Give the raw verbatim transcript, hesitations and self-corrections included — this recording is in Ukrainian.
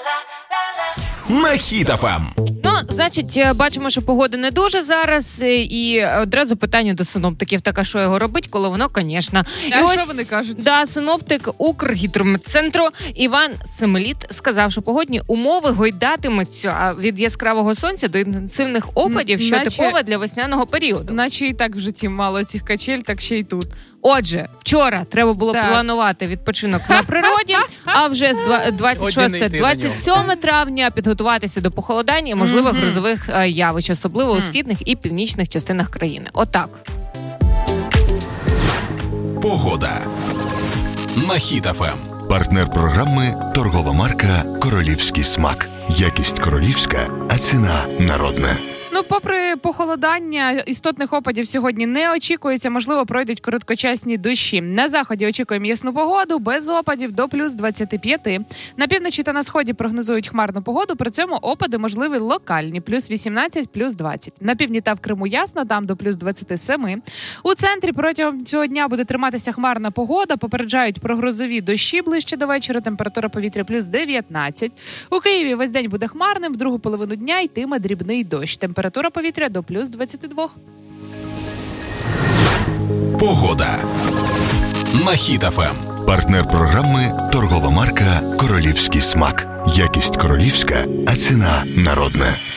На Хіт еф ем. Ну, значить, бачимо, що погода не дуже зараз, і одразу питання до синоптиків, так, а що його робить, коли воно, звісно. А ось, що вони кажуть? Да, синоптик Укргідрометцентру Іван Семеліт сказав, що погодні умови гойдатимуться від яскравого сонця до інтенсивних опадів, що Наче... типове для весняного періоду. Наче і так в житті мало цих качель, так ще й тут. Отже, вчора треба було так. планувати відпочинок на природі, а вже з двадцять шостого двадцять сьомого травня підготуватися до похолодання і можливих mm-hmm. грозових явищ, особливо mm. у східних і північних частинах країни. Отак. Погода на Хіт еф ем. Партнер програми – торгова марка «Королівський смак». Якість королівська, а ціна народна. Ну, попри похолодання, істотних опадів сьогодні не очікується. Можливо, пройдуть короткочасні дощі. На заході очікуємо ясну погоду, без опадів до плюс двадцять п'ять. На півночі та на сході прогнозують хмарну погоду, при цьому опади можливі локальні. Плюс вісімнадцять, плюс двадцять. На півдні та в Криму ясно, там до плюс двадцять сім. У центрі протягом цього дня буде триматися хмарна погода. Попереджають про грозові дощі ближче до вечора. Температура повітря плюс дев'ятнадцять. У Києві весь день буде хмарним, в другу половину дня йтиме дрібний дощ. Температура повітря до плюс двадцять два. Погода на Хіт еф ем. Партнер програми – торгова марка «Королівський смак». Якість королівська, а ціна народна.